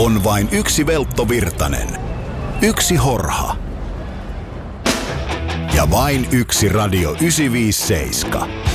On vain yksi Veltto Virtanen. Yksi Horha. Ja vain yksi Radio 957.